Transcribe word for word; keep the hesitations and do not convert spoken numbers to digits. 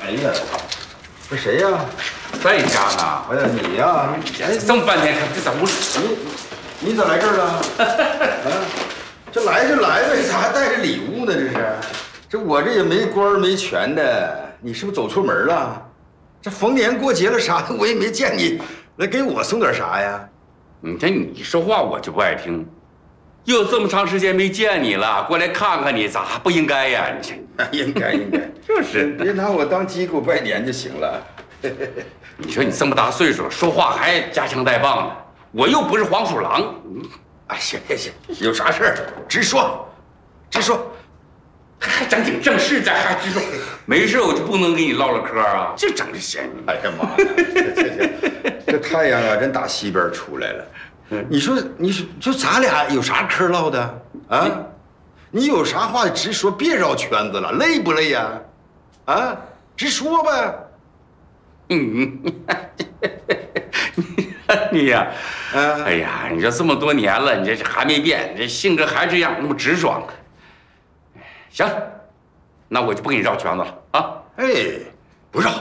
哎呀，这谁呀？ 在家呢。 哎呀，你呀， 哎，这么半天，这怎么？ 你你咋来这儿了？啊，这来就来呗，咋还带着礼物呢？这是，这我这也没官没权的，你是不是走错门了？这逢年过节了啥的，我也没见你来给我送点啥呀？ 你这你说话我就不爱听。又这么长时间没见你了，过来看看你，咋还不应该呀？你这应该应该， 就是别拿我当鸡给我拜年就行了。 你说你这么大岁数，说话还夹枪带棒的，我又不是黄鼠狼。 哎，行行行，有啥事儿直说，直说， 还整挺正式的，还直说。没事我就不能跟你唠唠嗑啊，就整这闲。 哎呀妈呀，这这这太阳啊，真打西边出来了。你说，你说，就咱俩有啥嗑唠的啊？你有啥话直说，别绕圈子了，累不累呀？啊，直说呗。 嗯，你呀， 啊， 哎呀，你这这么多年了，你这还没变，这性格还这样，那么直爽。行，那我就不跟你绕圈子了啊。 哎，不绕。